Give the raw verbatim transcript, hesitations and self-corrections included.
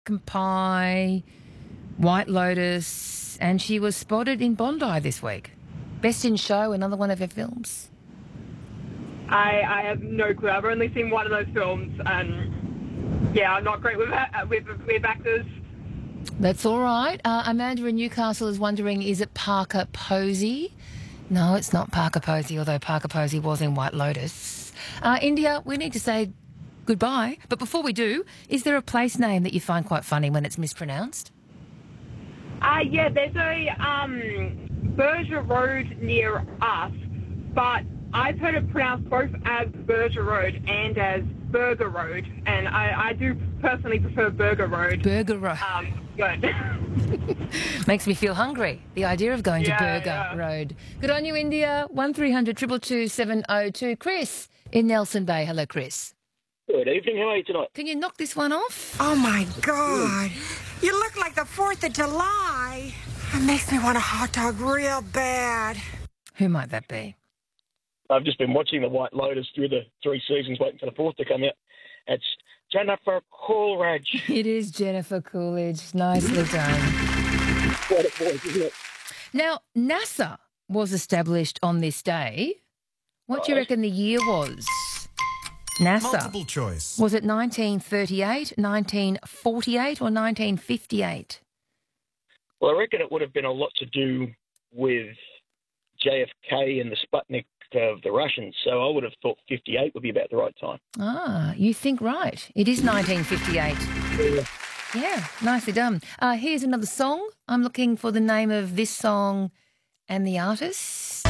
Pie, White Lotus, and she was spotted in Bondi this week. Best in Show, another one of her films. I, I have no clue. I've only seen one of those films, and yeah, I'm not great with with, with actors. That's all right. Uh, Amanda in Newcastle is wondering, is it Parker Posey? No, it's not Parker Posey, although Parker Posey was in White Lotus. Uh, India, we need to say goodbye. But before we do, is there a place name that you find quite funny when it's mispronounced? Uh, yeah, there's a um, Berger Road near us, but I've heard it pronounced both as Berger Road and as Burger Road, and I, I do personally prefer Burger Road. Burger Road. Um, good. Makes me feel hungry, the idea of going Yeah, to Burger yeah. Road. Good on you, India. one three hundred two two two seven oh two. Chris in Nelson Bay. Hello, Chris. Good evening. How are you tonight? Can you knock this one off? Oh, my God. You look like the fourth of July. It makes me want a hot dog real bad. Who might that be? I've just been watching The White Lotus through the three seasons, waiting for the fourth to come out. It's Jennifer Coolidge. It is Jennifer Coolidge. Nicely done. What a voice, isn't it? Now, NASA was established on this day. What do you Right. reckon the year was? NASA. Multiple choice. Was it nineteen thirty-eight, nineteen forty-eight, or nineteen fifty-eight? Well, I reckon it would have been a lot to do with J F K and the Sputnik of the Russians, so I would have thought fifty-eight would be about the right time. Ah, you think right. It is nineteen fifty-eight. Yeah. Yeah, nicely done. Uh, here's another song. I'm looking for the name of this song and the artist.